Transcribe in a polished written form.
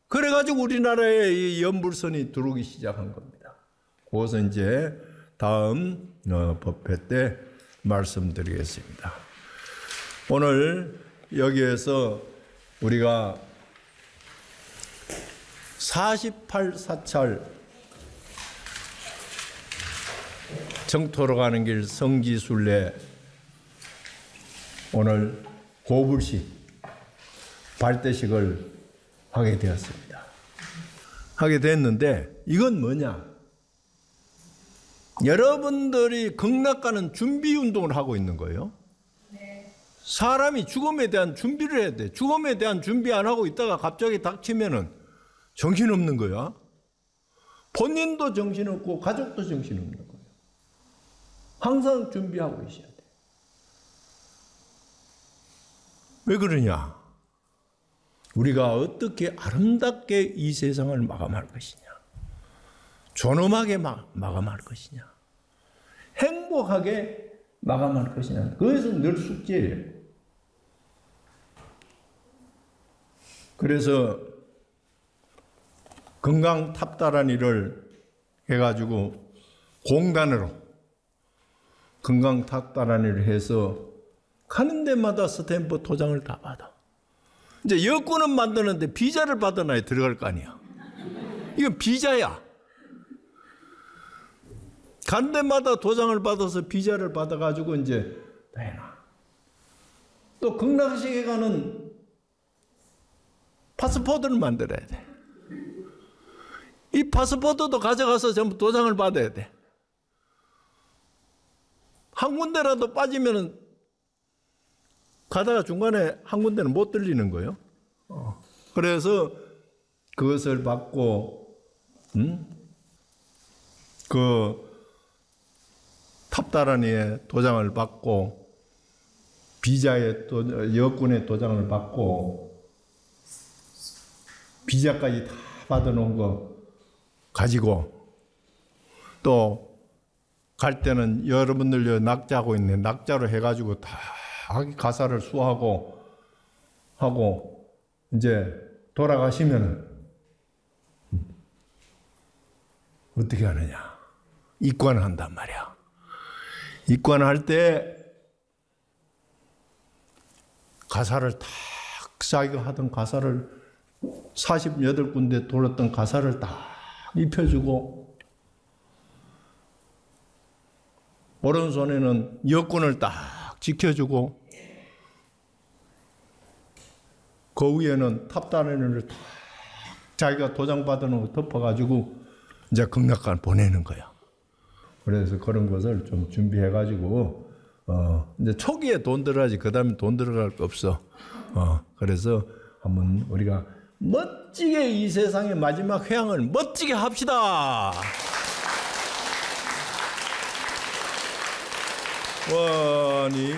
그래가지고 우리나라에 이 연불선이 들어오기 시작한 겁니다. 그것은 이제 다음 법회 때 말씀드리겠습니다. 오늘 여기에서 우리가 48사찰 정토로 가는 길 성지순례 오늘 고불식 발대식을 하게 되었습니다. 하게 됐는데 이건 뭐냐? 여러분들이 극락가는 준비 운동을 하고 있는 거예요. 사람이 죽음에 대한 준비를 해야 돼. 죽음에 대한 준비 안 하고 있다가 갑자기 닥치면은 정신없는 거야. 본인도 정신없고 가족도 정신없는 거예요. 항상 준비하고 계셔야 돼. 왜 그러냐? 우리가 어떻게 아름답게 이 세상을 마감할 것이냐? 존엄하게 마감할 것이냐? 행복하게 마감할 것이냐? 그것은 늘 숙제예요. 그래서 건강 탑달한 일을 해가지고 공단으로 건강 탑달한 일을 해서 가는 데마다 스탬프 도장을 다 받아. 이제 여권은 만드는데 비자를 받아놔야 들어갈 거 아니야. 이건 비자야. 간 데마다 도장을 받아서 비자를 받아가지고 이제 다 해놔. 또 극락식에 가는 파스포드를 만들어야 돼. 이 파스포드도 가져가서 전부 도장을 받아야 돼. 한 군데라도 빠지면은 가다가 중간에 한 군데는 못 들리는 거예요. 그래서 그것을 받고, 그 탑다란이의 도장을 받고, 비자의 여권의 도장을 받고, 비자까지 다 받아놓은 거 가지고, 또 갈 때는 여러분들 낙자하고 있네. 낙자로 해가지고 다 가사를 수하고 하고 이제 돌아가시면 어떻게 하느냐? 입관한단 말이야. 입관할 때 가사를 딱 자기가 하던 가사를 48군데 돌았던 가사를 딱 입혀주고 오른손에는 여권을 딱 지켜주고 그 위에는 탑단을 딱 자기가 도장 받아놓은 거 덮어가지고 이제 극락관 보내는 거야. 그래서 그런 것을 좀 준비해가지고 이제 초기에 돈 들어가지 그 다음에 돈 들어갈 거 없어. 그래서 한번 우리가 멋지게 이 세상의 마지막 회항을 멋지게 합시다. 원이